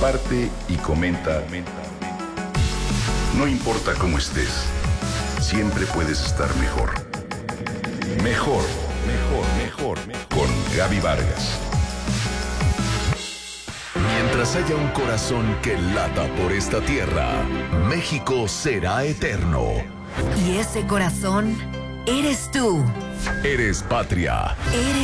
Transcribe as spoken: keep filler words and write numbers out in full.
comparte y comenta. No importa cómo estés, siempre puedes estar mejor. Mejor, mejor, mejor, mejor. Con Gaby Vargas. Mientras haya un corazón que lata por esta tierra, México será eterno. Y ese corazón eres tú. Eres patria. Eres